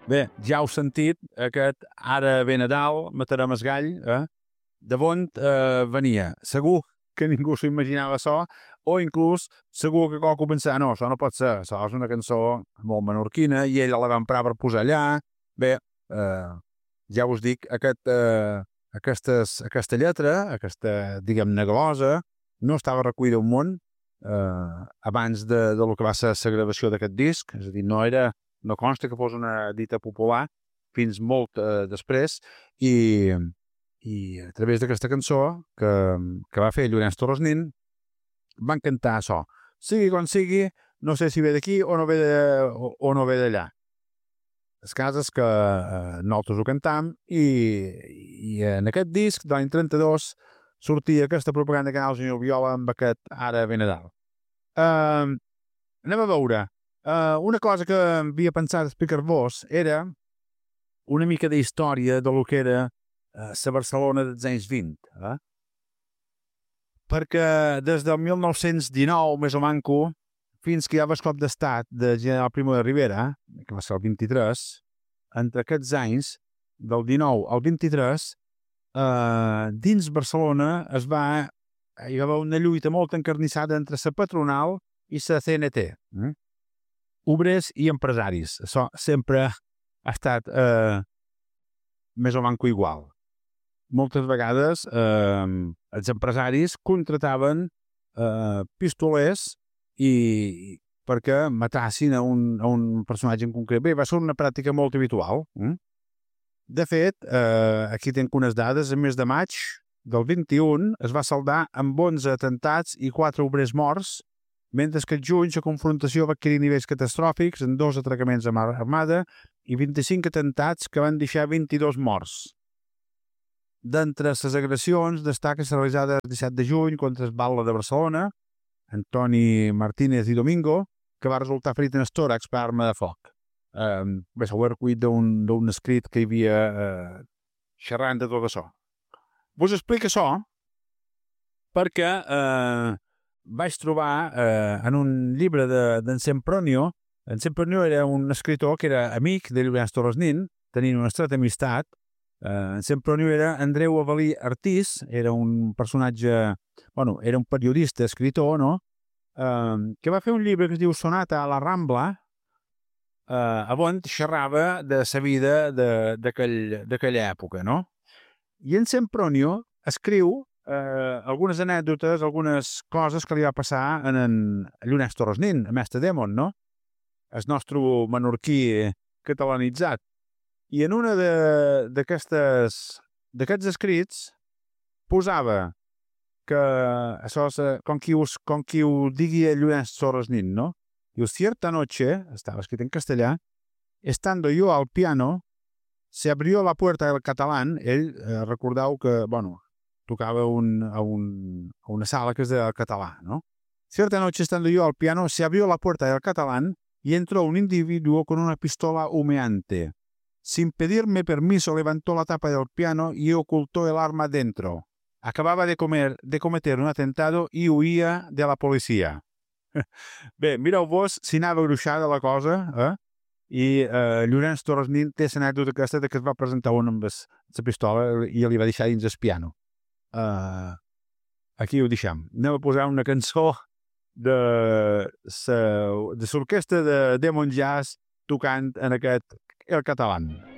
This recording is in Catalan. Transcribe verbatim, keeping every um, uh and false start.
Bé, ja heu sentit aquest Ara ve Nadal, matarem el gall, eh? De on eh, venia? Segur que ningú s'ho imaginava això, o inclús segur que qualcú pensava, no, això no pot ser, això és una cançó molt menorquina i ella la va emprar per posar allà. Bé, eh, ja us dic, aquest, eh, aquestes, aquesta lletra, aquesta, diguem-ne, glosa, no estava recollida un món eh, abans de, de lo que va ser la gravació d'aquest disc, és a dir, no era, no consta que fos una dita popular fins molt eh, després, i, i a través d'aquesta cançó que, que va fer Llorenç Torresnin van cantar això. Sigui com sigui, no sé si ve d'aquí o no ve de, o, o no ve d'allà. Les cases que eh, nosaltres ho cantam i, i en aquest disc de l'any trenta-dos sortia aquesta propaganda que anava el senyor Viola amb aquest Ara ve Nadal. Uh, anem a veure. Uh, una cosa que havia pensat explicar-vos era una mica d'història de lo que era la uh, Barcelona dels anys vint. Eh? Perquè des del mil nou-cents dinou, més o manco, fins que hi ha el cop d'estat de General Primo de Rivera, que va ser el vint-i-tres, entre aquests anys, del dinou al vint-i-tres, eh, dins Barcelona es va, hi va haver una lluita molt encarnissada entre la patronal i la C N T. Eh? Obrers i empresaris. Això sempre ha estat eh, més o manco igual. Moltes vegades eh, els empresaris contrataven eh, pistolers i perquè matassin a un, a un personatge en concret. Bé, va ser una pràctica molt habitual. Eh? De fet, eh, aquí tenc unes dades. En mes de maig del vint-i-un es va saldar amb onze atentats i quatre obrers morts, mentre que al juny la confrontació va adquirir nivells catastròfics en dos atracaments amb armada i vint-i-cinc atentats que van deixar vint-i-dos morts. D'entre les agressions destaca la realitzada el disset de juny contra el Batlle de Barcelona, Antoni Martínez i Domingo, que va resultar ferit en el tòrax per arma de foc. Eh, bé, s'ho he recollit d'un escrit que hi havia eh, xerrant de tot això. Vos explico això perquè eh, vaig trobar eh, en un llibre d'en Sempronio. En Sempronio era un escritor que era amic de Llorenç Torresnin, tenien una estreta amistat. Uh, en Sempronio era Andreu Avelí Artís, era un personatge, bueno, era un periodista, escritor, no? Uh, que va fer un llibre que es diu Sonata a la Rambla, uh, on xerrava de la vida d'aquella època, no? I en Sempronio escriu uh, algunes anècdotes, algunes coses que li va passar en, en Llorenç Torresnin, a Mestre Démon, no? El nostre menorquí catalanitzat. I en una d'aquests escrits posava que això és com qui, us, com qui ho digui Llorenç Torresnin, no? Diu, cierta noche, estava escrit en castellà, estando yo al piano, se abrió la puerta del catalán. Ell, eh, recordeu que, bueno, tocava un, a, un, a una sala que és del català, no? Cierta noche, estando yo al piano, se abrió la puerta del catalán y entró un individuo con una pistola humeante. Sin pedirme permiso, levantó la tapa del piano y ocultó el arma dentro. Acababa de, comer, de cometer un atentado y huía de la policía. Bé, mireu-vos si anava gruixada la cosa, eh? I eh, Llorenç Torresnin té l'anècdota aquesta de que es va presentar un amb la pistola i li va deixar dins el piano. Uh, aquí ho deixem. Anem a posar una cançó de l'orquestra de Demon Jazz tocant en aquest el català.